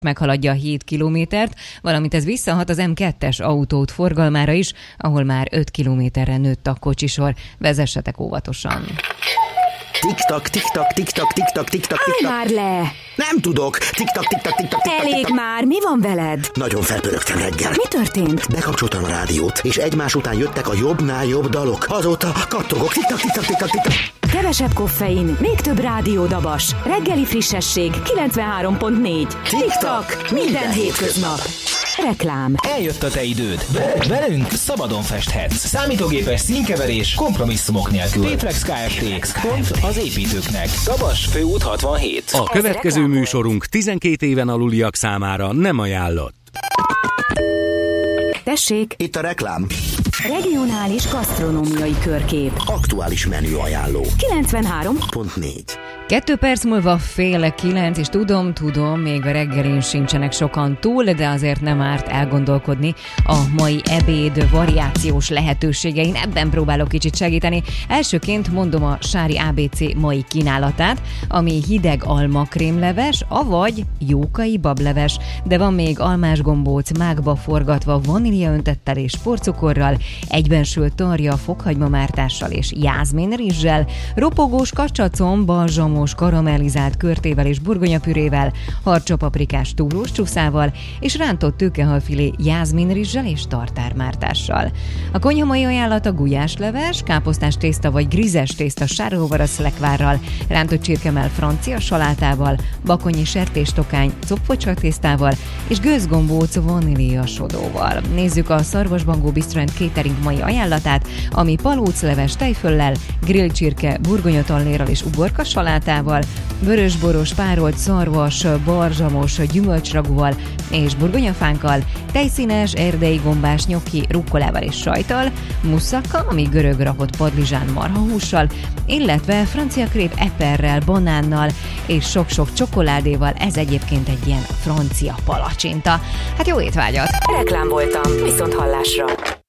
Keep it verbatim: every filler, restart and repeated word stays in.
meghaladja a hét kilométert, valamint ez visszahat az em kettes autóút forgalmára is, ahol már öt kilométerre nőtt a kocsisor. Vezessetek óvatosan! Tik-tak, tik-tak, tik-tak, tik-tak, tik-tak, tik-tak. Állj már le! Nem tudok! Tik-tak, tik-tak, tik-tak, tik-tak. Elég már, mi van veled? Nagyon felpörögtem reggel. Mi történt? Bekapcsoltam a rádiót, és egymás után jöttek a jobbnál jobb dalok. Azóta kattogok, tik-tak, tik-tak, tik-tak, tik-tak. Kevesebb koffein, még több rádiódabas. Reggeli frissesség, kilencvenhárom pont négy. Tik-tak, minden hétköznap. Reklám. Eljött a te időd. Velünk szabadon festhetsz. Számítógépes színkeverés, kompromisszumok nélkül. Téflex Kft. Pont az építőknek. Dabas, Főút hatvanhét. A következő műsorunk tizenkét éven aluliak számára nem ajánlott. Tessék! Itt a reklám. Regionális gasztronómiai körkép. Aktuális menü ajánló. kilencvenhárom pont négy. Kettő perc múlva fél kilenc, és tudom, tudom, még a reggelin sincsenek sokan túl, de azért nem árt elgondolkodni a mai ebéd variációs lehetőségein. Ebben próbálok kicsit segíteni. Elsőként mondom a Sári á bé cé mai kínálatát, ami hideg almakrémleves, avagy jókai bableves, de van még almásgombóc, mágba forgatva, vaníliaöntettel és porcukorral, egyben sült tarja, fokhagymamártással és jázminrizssel, ropogós kacsacom, balzsamos, karamellizált körtével és burgonyapürével, harcsapaprikás túrós csúszával és rántott tőkehalfilé jázminrizssel és tartármártással. A konyha mai ajánlat a gulyásleves, káposztás tészta vagy grizes tészta sárgóvarasz lekvárral, rántott csirkemell francia salátával, bakonyi sertéstokány copfocsa tésztával és gőzgombóc vaníliasodóval. Nézzük a Szarvasbangó Bistro and Catering mai ajánlatát, ami palócleves tejföllel, grillcsirke, burgonyatallérral és uborka salátával, vörösboros párolt szarvas, barzsamos gyümölcsragúval és burgonyafánkkal, tejszínes erdei gombás nyokki rukkolával és sajttal, musszaka, ami görög rakott padlizsán marhahússal, illetve francia krép eperrel, banánnal és sok-sok csokoládéval. Ez egyébként egy ilyen francia palacsinta. Hát jó étvágyat! Reklám voltam, viszont hallásra.